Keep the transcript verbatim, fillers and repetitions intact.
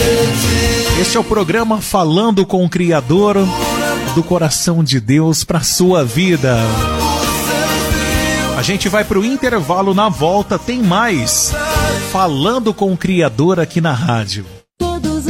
Este é o programa Falando com o Criador do Coração de Deus para sua vida. A gente vai para o intervalo, na volta tem mais Falando com o Criador aqui na rádio.